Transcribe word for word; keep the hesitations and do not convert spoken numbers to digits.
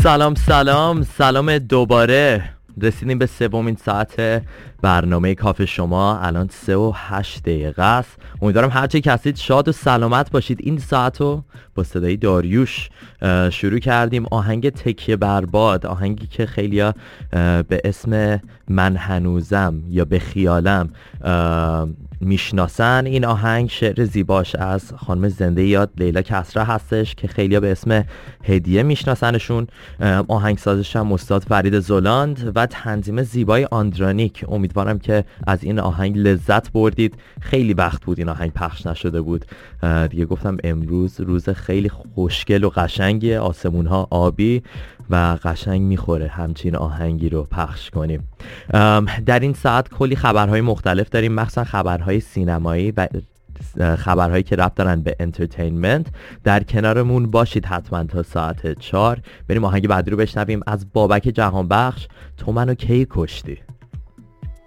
سلام سلام سلام دوباره. رسیدیم به سومین ساعت برنامه کافه شما. الان سه و هشت دقیقه است. امیدوارم هرچی که هستید شاد و سلامت باشید. این ساعت رو با صدای داریوش شروع کردیم. آهنگ تکیه برباد، آهنگی که خیلیا به اسم من هنوزم یا به خیالم میشناسن. این آهنگ شعر زیباش از خانم زنده یاد لیلا کسرا هستش که خیلیا به اسم هدیه میشناسنشون. آهنگسازش هم استاد فرید زولاند و تنظیم زیبای آندرانیک. امیدوارم که از این آهنگ لذت بردید. خیلی وقت بود این آهنگ پخش نشده بود دیگه. گفتم امروز روز خیلی خوشگل و قشنگیه، آسمون ها آبی و قشنگ میخوره همچین آهنگی رو پخش کنیم. در این ساعت کلی خبرهای مختلف داریم، مخصوصا خبرهای سینمایی و خبرهایی که ربط دارن به انترتینمنت. در کنارمون باشید حتما تا ساعت چهار. بریم آهنگ بعدی رو بشنویم از بابک جهانبخش، تو منو کی کشتی.